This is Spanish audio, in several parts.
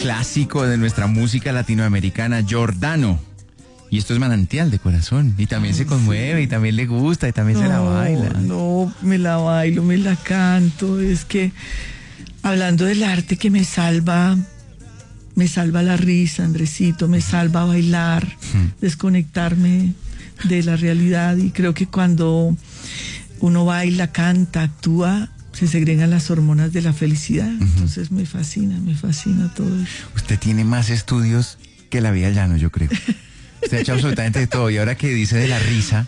clásico de nuestra música latinoamericana, Giordano. Y esto es Manantial de Corazón. Y también se conmueve, sí. Y también le gusta, y también se la baila. No, me la bailo, me la canto. Es que, hablando del arte que me salva la risa, Andresito, me salva bailar, desconectarme de la realidad. Y creo que cuando uno baila, canta, actúa, se segregan las hormonas de la felicidad. Entonces me fascina todo eso. Usted tiene más estudios que la vida llano, yo creo. Usted ha hecho absolutamente de todo. Y ahora que dice de la risa,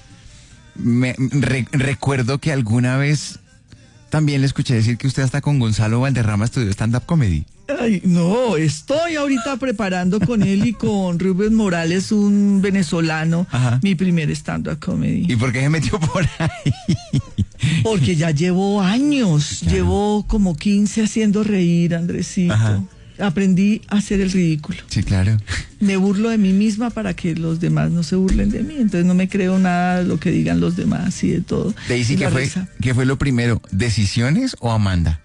recuerdo que alguna vez también le escuché decir que usted hasta con Gonzalo Valderrama estudió stand-up comedy. Ay, no, estoy ahorita preparando con él y con Rubén Morales, un venezolano, mi primer stand-up comedy. ¿Y por qué se metió por ahí? Porque ya llevo años, claro. Llevo como 15 haciendo reír, Andresito. Ajá. Aprendí a hacer el ridículo. Sí, claro. Me burlo de mí misma para que los demás no se burlen de mí. Entonces no me creo nada de lo que digan los demás y de todo. Daisy, ¿qué fue lo primero? ¿Decisiones o Amanda?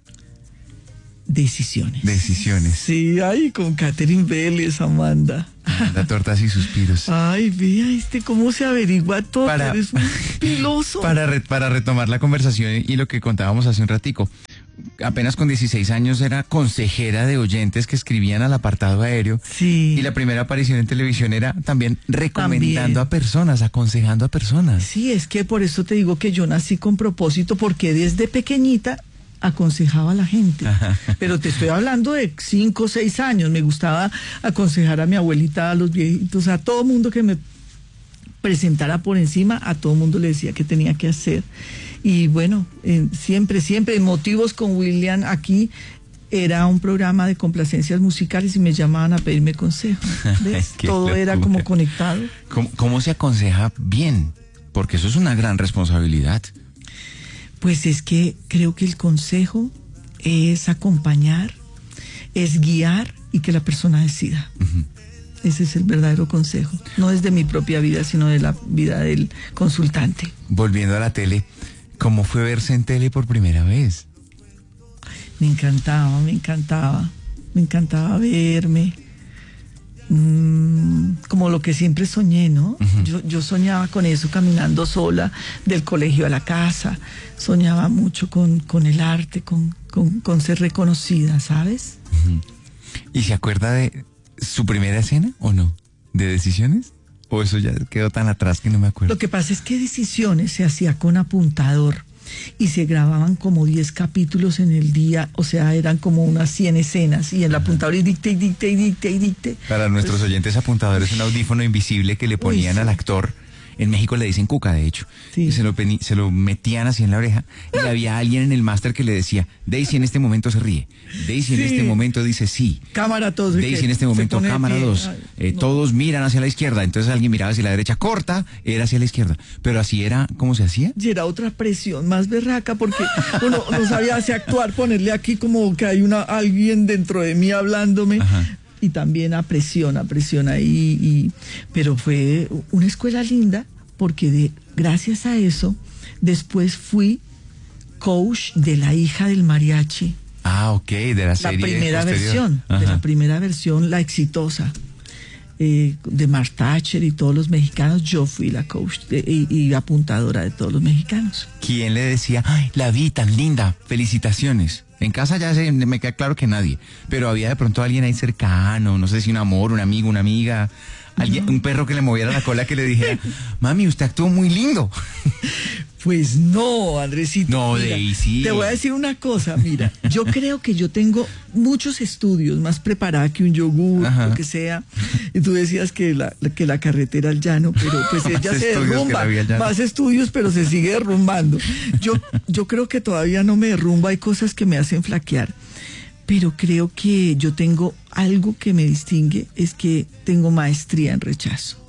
Decisiones. Decisiones. Sí, ay, con Catherine Vélez, Amanda. Amanda, Tortas y Suspiros. Ay, vea, cómo se averigua todo. Eres un piloso. Para retomar la conversación y lo que contábamos hace un ratico. Apenas con 16 años era consejera de oyentes que escribían al apartado aéreo. Sí. Y la primera aparición en televisión era también recomendando a personas, aconsejando a personas. Sí, es que por eso te digo que yo nací con propósito, porque desde pequeñita aconsejaba a la gente. Pero te estoy hablando de 5 o 6 años. Me gustaba aconsejar a mi abuelita, a los viejitos, a todo mundo que me presentara por encima, a todo mundo le decía qué tenía que hacer. Y bueno, siempre, en Motivos con William, aquí era un programa de complacencias musicales y me llamaban a pedirme consejo. ¿Ves? Todo locura. Era como conectado. ¿Cómo se aconseja bien? Porque eso es una gran responsabilidad. Pues es que creo que el consejo es acompañar, es guiar y que la persona decida. Ese es el verdadero consejo. No es de mi propia vida, sino de la vida del consultante. Volviendo a la tele, ¿cómo fue verse en tele por primera vez? Me encantaba verme. Como lo que siempre soñé, ¿no? Yo soñaba con eso, caminando sola del colegio a la casa. Soñaba mucho con el arte, con ser reconocida, ¿sabes? ¿Y se acuerda de su primera escena o no? ¿De Decisiones? ¿O eso ya quedó tan atrás que no me acuerdo? Lo que pasa es que Decisiones se hacía con apuntador y se grababan como 10 capítulos en el día, o sea, eran como unas 100 escenas y el apuntador y dicte. Para nuestros oyentes, apuntador es un audífono invisible que le ponían al actor. En México le dicen cuca, de hecho. Sí. Y se lo metían así en la oreja y había alguien en el máster que le decía, Daisy en este momento se ríe, Daisy en este momento dice sí, cámara todos, Daisy en este momento cámara 2, todos miran hacia la izquierda, entonces alguien miraba hacia la derecha, corta, era hacia la izquierda, pero así era, ¿cómo se hacía? Y era otra presión más berraca porque uno no sabía hacia actuar, ponerle aquí como que hay alguien dentro de mí hablándome. Y también a presión ahí, pero fue una escuela linda porque gracias a eso después fui coach de la hija del mariachi. Ah, ok, de la serie. La primera versión, la exitosa, de Mark Thatcher y todos los mexicanos. Yo fui la coach y apuntadora de todos los mexicanos. ¿Quién le decía, ay, la vi tan linda, felicitaciones? En casa ya me queda claro que nadie, pero había de pronto alguien ahí cercano, no sé si un amor, un amigo, una amiga, alguien, un perro que le moviera la cola que le dijera, mami, usted actuó muy lindo. Pues no, Andresito. No, mira, Daisy. Te voy a decir una cosa, mira, yo creo que yo tengo muchos estudios, más preparada que un yogur, lo que sea. Y tú decías que la carretera al llano, pero pues ella se derrumba. Más estudios, pero se sigue derrumbando. Yo creo que todavía no me derrumba, hay cosas que me hacen flaquear. Pero creo que yo tengo algo que me distingue, es que tengo maestría en rechazo.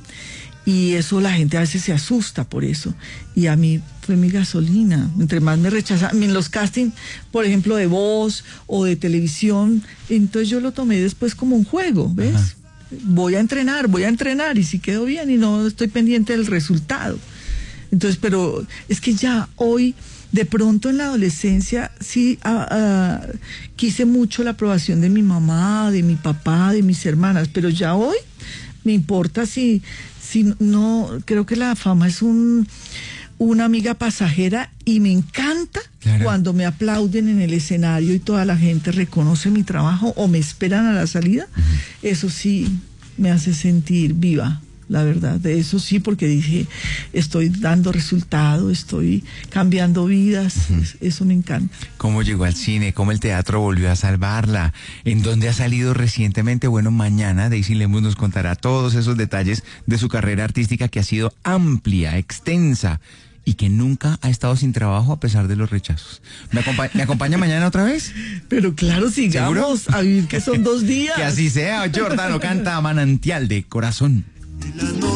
Y eso la gente a veces se asusta por eso. Y a mí fue mi gasolina. Entre más me rechazaban en los castings, por ejemplo, de voz o de televisión, entonces yo lo tomé después como un juego, ¿ves? Voy a entrenar y si quedo bien y no estoy pendiente del resultado. Entonces, pero es que ya hoy De pronto en la adolescencia sí quise mucho la aprobación de mi mamá, de mi papá, de mis hermanas, pero ya hoy me importa si no, creo que la fama es una amiga pasajera y me encanta cuando me aplauden en el escenario y toda la gente reconoce mi trabajo o me esperan a la salida. Eso sí me hace sentir viva, la verdad, de eso sí, porque dije, estoy dando resultado, estoy cambiando vidas, eso me encanta. ¿Cómo llegó al cine? ¿Cómo el teatro volvió a salvarla? ¿En dónde ha salido recientemente? Bueno, mañana Daisy Lemus nos contará todos esos detalles de su carrera artística que ha sido amplia, extensa y que nunca ha estado sin trabajo a pesar de los rechazos. ¿Me acompaña mañana otra vez? Pero claro, sigamos. ¿Seguro? A vivir que son 2 días. Que así sea. Giordano canta Manantial de Corazón.